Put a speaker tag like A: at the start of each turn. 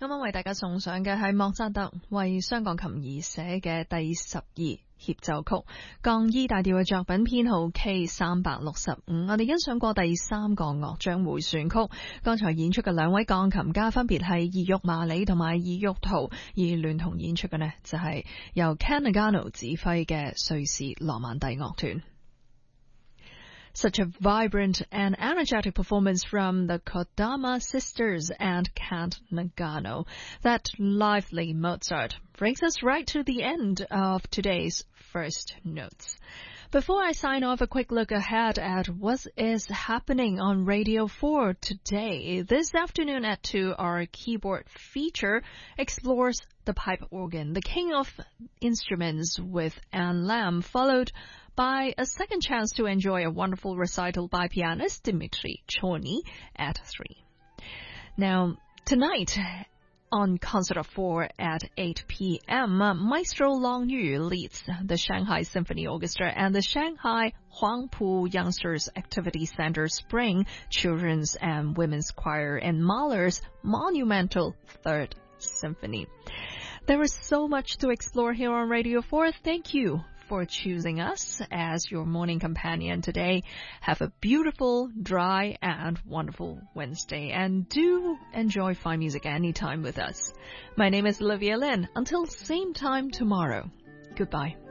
A: 啱啱為大家送上嘅係莫扎特為雙鋼琴而寫嘅第12協奏曲，降 E 大調嘅作品編號 K365。我哋欣賞過第3個樂章回旋曲，剛才演出嘅兩位鋼琴家分別係異域麻里同埋異域圖，而聯同演出嘅呢就係由 Ken Nagano 指揮嘅瑞士羅曼蒂樂團。Such a vibrant and energetic performance from the Kodama sisters and Kent Nagano. That lively Mozart brings us right to the end of today's First Notes. Before I sign off, a quick look ahead at what is happening on Radio 4 today. This afternoon at 2, our keyboard feature explores the pipe organ, the king of instruments, with Anne Lamb, followed by a second chance to enjoy a wonderful recital by pianist Dmitry Chorny at 3. Now, tonight on Concert of 4 at 8 p.m., Maestro Long Yu leads the Shanghai Symphony Orchestra and the Shanghai Huangpu Youngsters Activity Center Spring Children's and Women's Choir in Mahler's monumental Third Symphony. There is so much to explore here on Radio 4. Thank you for choosing us as your morning companion today. Have a beautiful, dry, and wonderful Wednesday, and do enjoy fine music anytime with us. My name is Olivia Lin. Until same time tomorrow. Goodbye.